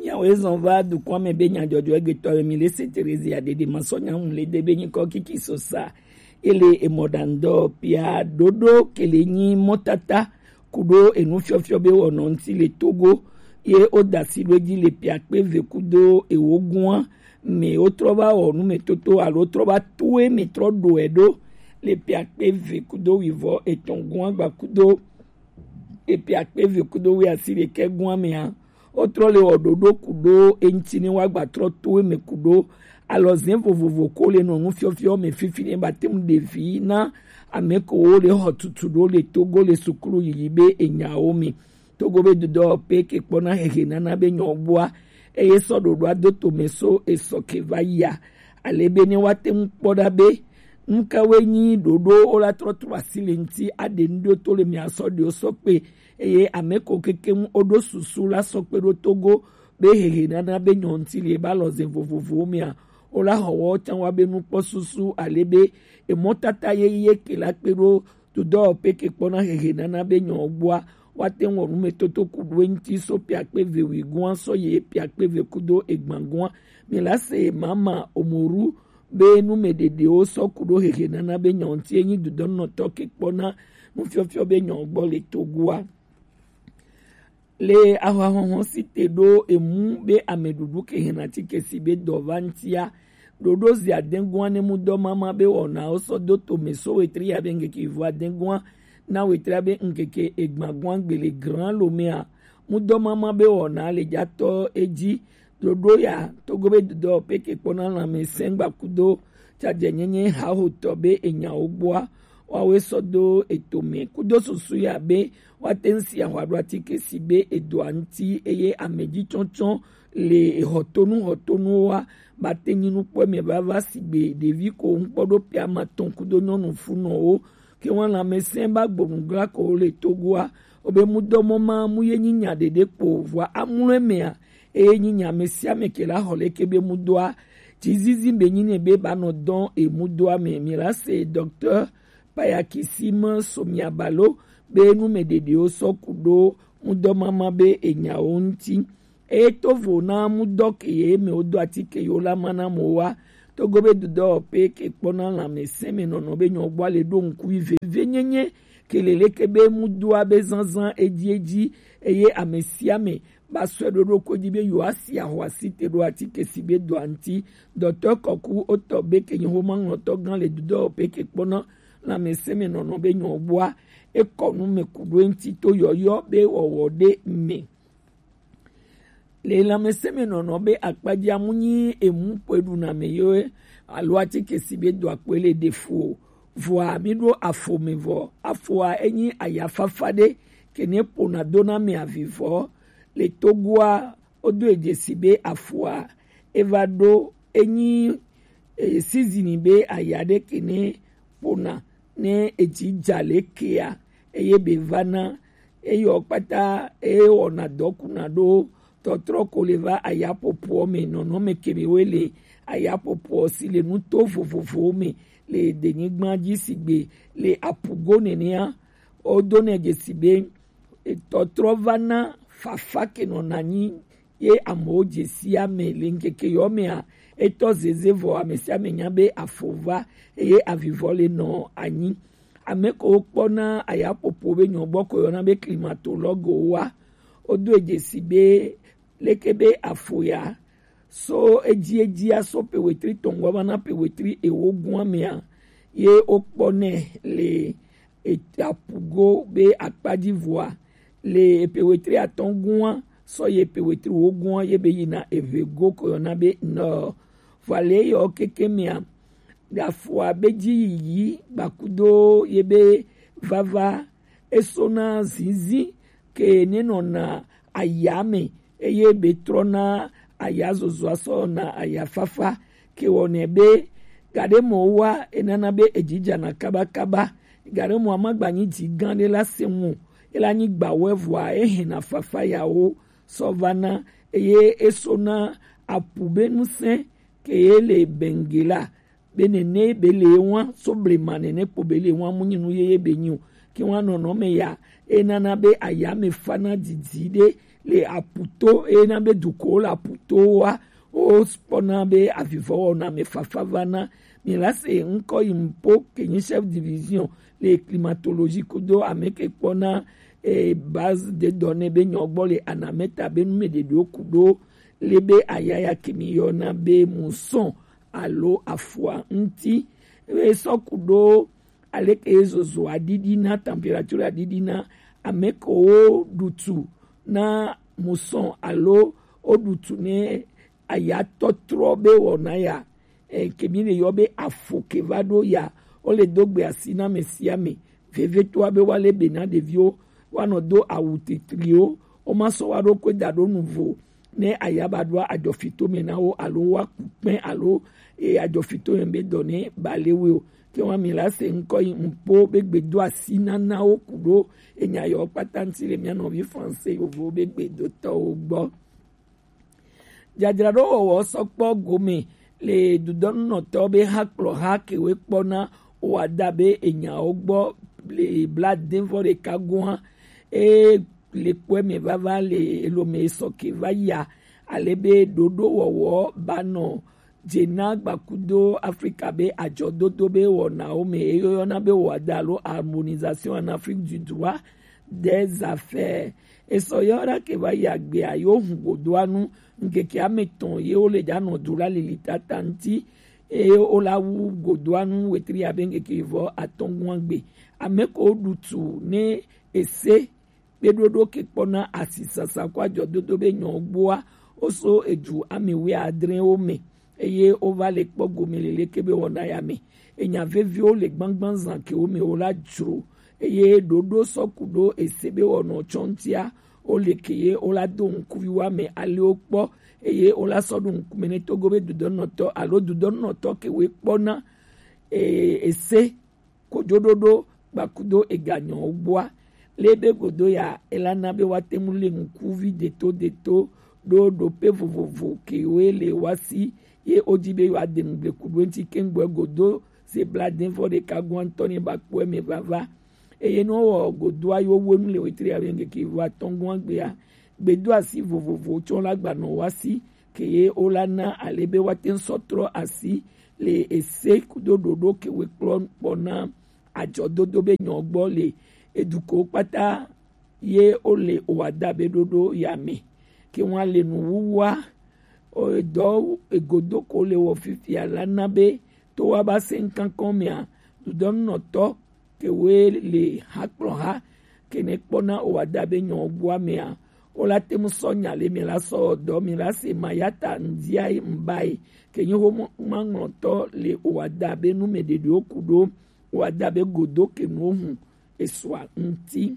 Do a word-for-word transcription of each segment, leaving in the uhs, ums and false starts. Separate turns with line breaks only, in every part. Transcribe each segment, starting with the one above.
ya wezon va du kwa me benya jojo egeto mi le seterezi ya dede masonya un le de benyi ko kiki sosa ele emodando pia dodo kelenyi motata kudo enu fiofio be wono nti le Togo ye odasi loji le pia pe ve kudo ewogun me otroba onu me toto alo troba tuwe me trodo edo le pia pe ve kudo wivo etongun agba kudo e pia pe ve kudo wi asire kegun me ha otro le ododo kudo entini wagba tro tuwe me kudo alo zen vovovo ko le no fiofio me fifini batem devi na ameko o le hotutu do le Togo le sukuru yibe enyaomi Togo be do pe ke pona hehe nana be nyogboa eye sododo adoto meso esokevaya alebe ni watem poda be nkawe nyi dodo ola trotro asilenti ade ndo to le mi asode osokpe eye ameko kekem odo susu la sokpe do Togo be hehe nana be nyonti le baloze vovovo mia ola howo chanwa be nu posusu alebe e motata yeye ke la pero do pe ke pona hehe nana be nyogboa wate wonu metoto kudo enti so pia pe vewi guan so ye pia pe ve kudo egbanguan mi la se mama omoru be nu medede o so kudo hehe nana be nyonti enyi dudo no to ke pona mu fiofio be nyogbo le Togua le awa hon site do emu be amedudu ke henati ke sibe dovantia dodo zia denguan ne mu do mama be ona o so do to meso wetri ya benge ki voa denguan na wetri be nkeke egbagwan gbele grand lomea mu do mama be ona le jato eji dodo ya Togo be do pe ke pona na me sengba kudo cha jenyenye ha hoto be enya ogboa wawe sodo etome kudo susu ya be watensi ya wadwa tike sibe edwanti eye ameji chonchon le hotonu hotonu wa batenyinu po me bava sibe devi ko npodo pia maton kudo nyonu funo o ke wan la mesemba gbongra ko le Togua obe mudomo ma muye nyinya dede po voa amure mea e nyinya mesia mekela hole kebe mudoa tizizi be nyine be bano don e mudoa me mira se docteur Payakisima Somiabalo be nu medede o sokudo mudo mama be enya onti e tovo na mudo ke me odo atike yo la mana mowa Togo be do pe ke pona la meseme no no be nyogbo le do nku ive venyenye kelele ke be mudo abe zanzan eji eji eye amesia me baswe do ko dibe yo asia ho asite do atike sibe do anti docteur Koku otobe ke nyo man no to gan le do pe ke pona la meseme no no be nyogbo e konu me kudo enti to yoyo be wowode me le la meseme no no be akpaji amunyi emu pedu na meyo alwati ke sibe do akpele defo voa mido afo mevo afo enyi ayafafade kene pona dona me avivo le Togua odo eje sibe afo evado enyi e, sizini be ayade kene pona ne eji jale kea eye bevana eyo pata e ona dokuna do totro koleva ayapopo me nono me kemewele ayapopo si le nuto fofofo me le denigma jisigbe le apugo nenia odone jesibe e totro vana fafa ke nonani ye amoje sia me lenkeke yo me a eto zezevo amesia me nyabe afova eye avivole no anyi ameko pona ayapopo be nyogbo ko yo na be climatologue wa odo ejesibe lekebe afoya so eji eji aso pewetri tongwa bana pewetri ewogun amia ye opone le etapugo be akpadi voa le pewetri atongun so ye pewetri wogun ye be yina evego ko na be no vale yo kekemia da foa beji yi bakudo ye be vava esona zizi ke nenona ayame eye betrona ayazozo aso na ayafafa ke wonebe gade mo wa enana be ejija na kaba kaba gade mo amagbanyi ti gande la semu elani gbawevoa ehina fafa yawo sovana eye esona apubenuse ke ele bengela benene bele won soblemane ne pobele won munyinu yeye benyu ki won no no me ya enana be ayame fana didide le aputo e na be duko la aputo wa o spona be avivo na me fafavana mi la se nko impo ke ni chef division le climatologie kudo ameke pona e base de données be nyogbo le anameta be nume de do kudo lebe ayaya kimiyona be muson alo afwa nti e so kudo aleke ezozo adidi na temperature adidi na ameko o dutu na muson alo o dutu ne ayato trobe wona ya e kemine yobe afoke vado ya ole dogbe asina mesiame veve to abe wale bena devio wano do awuti trio o maso wado ko dado nouveau ne ayabadwa adofito menao alo wa kupen alo e adofito embe donné balewe ke wa mila se nko mpo begbedo asina na okudo enya yo patanti le miano vi français yo vo begbedo to ogbo jadrado wo sokpo gome le dudon no to be haklo hakewe pona o adabe enya ogbo le blad denvo de kagwa e le poeme vava le lo me soke vaya alebe dodo wowo bano jena gbakudo Africa be ajo dodo be wona o me eyo na be wadalo harmonisation en Afrique du droit des affaires eso yora ke vaya gbe ayo hungodo anu nke ki ameton ye o le jano dura le litatanti e o la wu godo anu wetri abenge ki vo atongwangbe ameko dutu ne ese bedodo ke pona asisasa kwa jododo be nyogboa oso eju amiwe adren ome eye ova le kpogo melele kebe wona ya me enya vevio le gbangban zan ke ome ola juro eye dodo sokudo esebe wono chontia ole keye ola do nkuviwa me ale okpo eye ola sodu nkumene togo be dudo noto alo dudo noto ke we pona e ese kojododo bakudo eganyo ogboa lebe godo ya elana be watemule nkuvi deto deto do do pe vovovo ke wele wasi ye ojibe yo adenugbe kudo nti kengbe godo se bladen for de kagu Anthony bakwe me bava eye no wo godo ayo wonu le wetri abenge ki wa tongun gbe ya gbedo asi vovovo chon lagba no wasi ke ye olana alebe waten sotro asi le ese kudo dodo ke we klon pona ajo dodo be nyogbo le eduko pata ye ole owadabe dodo yame ki wọ́n lè nu wúwá ọ̀dọ́ egodo kò lè wọ fífi àlànàbẹ́ tó wá bá ṣe nǹkan kan mìíràn dùdọ́ nà tọ́ kèwé lè hápọ̀ ha kèné kpọ́nà owadabe yàn ọ̀gbọ́n mìíràn ó la tẹ́ mu sọ́nyà lé mi la sọ ọ̀dọ́ mi la ṣe mayata ndíà mbáyé kènyé wọ́n máa ń tọ́ lè owadabe numedede okudo owadabe godo kènú ohun èso àǹtí.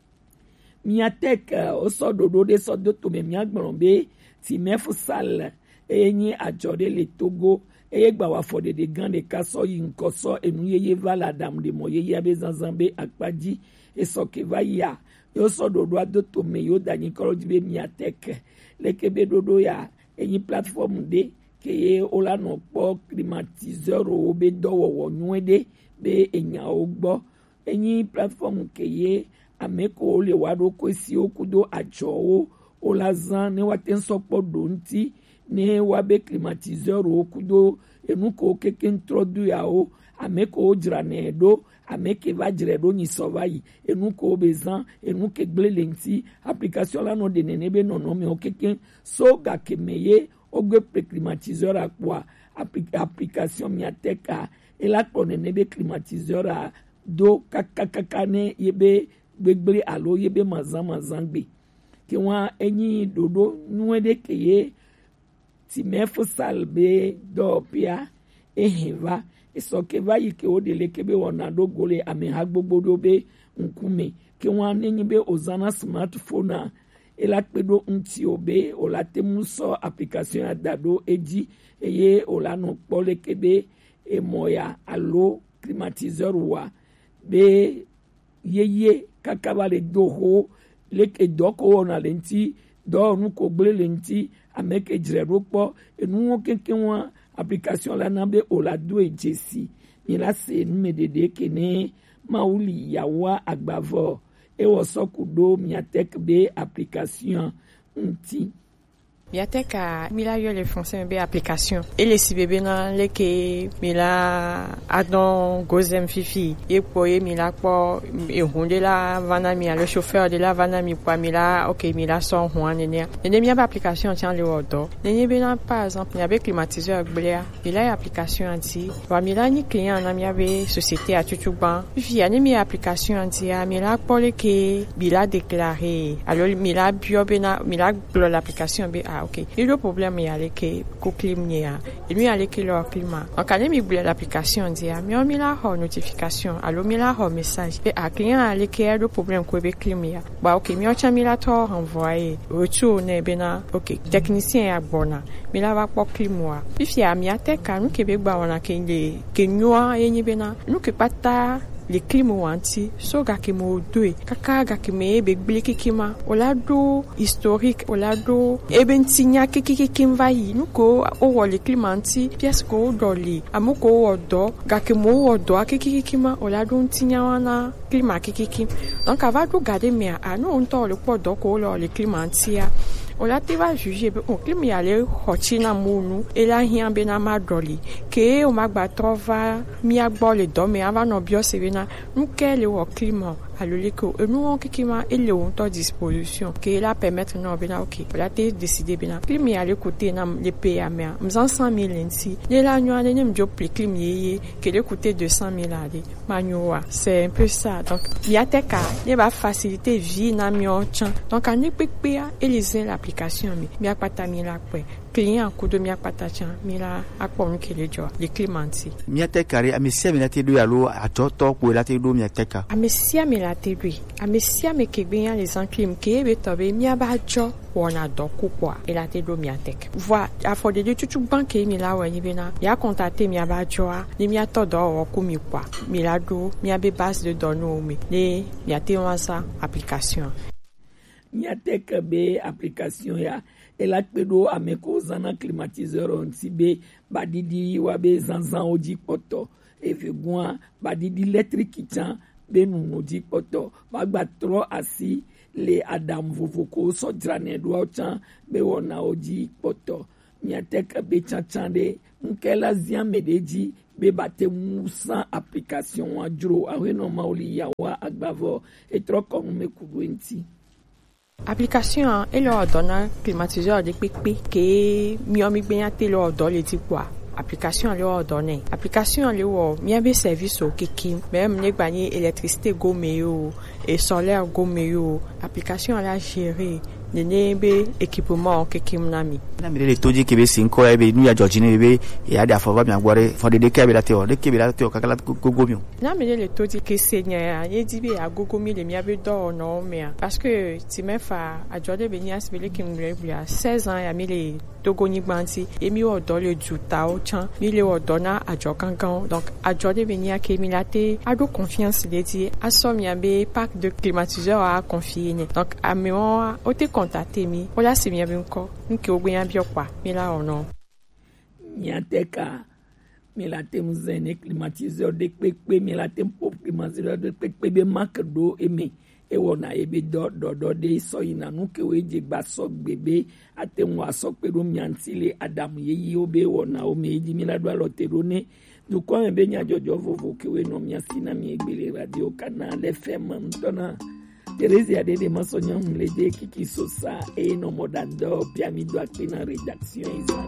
Miatek oso dodo de so do to me miagbon be ti mefu sal enyi ajode le Togo eye gba wa fode de gan de kaso yi nkoso enu yeye vala dam de mo yeye be zanzambe akpaji eso ke va ya yo so dodo ado to me yo danyi koroji be miatek leke be dodo ya enyi platform de ke ye ola no po climatiseur o be dowo wo nwede be enya ogbo enyi platform ke ye ameko ole wado kwesi okudo ajowo olazan ne waten sopo donti ne wabe climatiseur okudo enuko keke introdu yao ameko ojra nedo ameke vajredo ni sovayi enuko bezan enuke glelenti application la no de nenebe nono me okeke so ga kemeye ogbe climatiseur akwa application miateka ela kone nebe climatiseur a do kakakakane yebe gbegble alo yebe mazan mazan gbe ki wọn enyi dodo nuwede keye ti mefu salbe do pia eheva esokeva yi ke odele kebe wona do gole ameha gbogbo do be nkume ki wọn enyi be ozana smartphone ela pedo nti obe ola temuso application adado eji eye ola no pole kebe emoya alo climatiseur wa be yeye kakaba le doho leke doko wona lenti do nu ko gble lenti ameke jrero po enu keke wa application la nabe ola do ejesi ni la se nume dede kene mauli yawa agbavo e wo sokudo miatek be application nti
Biateka mila yo le fonse be application et les si bébé na le ke mila adon gozem fifi et poye mila po e honde la vana mi le chauffeur de la vana mi po mila OK mila son hoane ne ne mi ba application tiens le odo ne be na par exemple il y avait climatiseur blea mila application anti wa mila ni client na mi ave société à tutuban fifi ani mi application anti a mila po le ke bila déclaré alors mila bio bena mila l'application be OK. Et le problème est avec le climat. Et lui, avec le climat. Donc, quand il y a l'application, dit, mais on a la notification, alors on a la message. Et à client, avec le problème avec le climat. Bah, OK, mais on a mis la tour envoyé. Retour, n'est bien, OK. Technicien est bon. Mais là, va pas climat. Puis, il y a mis à tête, nous, Québec, bah, on a qu'il y a, qu'il y a, et bien, nous, que pas ta, les climo anti so ga ki mo doe kaka ga ki me be bliki kima olado historique olado eben tinya kiki kimva yi nuko o wole climanti pièce ko doli amoko odo ga ki mo odo kiki kima olado tinya wana clima kiki kim donc avado garder me a no onto le podo ko lo le climanti a Ola te va juger be on clima ya le hotina munu e la hian be na madoli ke o magba trova mi agbo le do me ava no bio sevena nuke le wo clima aloleko e nou on kikima e le on to disposition ke la permettre no bena OK ola te décider bena clima ya le côté na le payer me mzan cent mille nsi le la nyo ane nem job le clima ye ke le côté deux cent mille ale manyoa c'est un peu ça donc ya te ka le va faciliter vie na mi on chan donc ani pepe et les application mi mi akpata mi la kwe client ko do mi akpata chan mi la akpo mi kele jo le climanti
mi atekare amesia mi la te do alo ajoto ko la te do mi ateka
amesia mi la te do amesia me ke gben les enclim ke be tobe mi abajo wona do ko kwa e la te do mi atek voi afode de tutu banke mi la wani bena ya contacter mi abajo a ni mi atodo o ko mi kwa mi la do mi abe base de données mi ne mi ate wansa application
Miatek be application ya elakpedo ameko zana climatiseur onti be badidi wabe zanzan oji poto efegwa badidi electric kitchen be nu oji poto bagba tro asi le adam vovoko so drane do chan be wona oji poto miatek be chachande nkela zia medeji be bate musa application wa juro awe no mauli ya wa agbavo etro komu mekubwenti
Application et le ordonnant climatiseur de pipi que mi omi bien te le ordonne les quoi application le ordonné application le wo mi abe service au kiki même ne gagner électricité go meyo et solaire go meyo application la gérer ne nebe équipement kiki mnami
na mi le toji ke be cinco ebe nu ya georgine be ya da fo ba mi agware fo de de ke be la te o de ke be la te o kakala gogo mi
na mi le toji ke seigneur ye di be agogo mi le mi abe do no me parce que ti me fa ajode be ni asbele ki mre bia seize ans ya mi le togo ni gbanti e mi o do le juta o chan mi le o do na ajo kankan donc ajode be ni ke mi la te ado confiance le di aso mi abe pack de climatiseur a confier ni donc a mi o te contacter mi o la se mi abe nko nke ogbe biokwa mila ono
miateka mila temuzene climatiseur de pepe mila tempo climatiseur de pepe be makdo eme e wona ebe do do do de so ina nu ke weje gba so gbebe atenwa so peru miantile adam yeyi obe wona o meji mila do alotero ne du ko ebe nya jojo vovo ke we no miasina mi egbele radio canal F M ntona Teresa de de masonyan mlede kiki sosa e no modando piamido akpena rédaction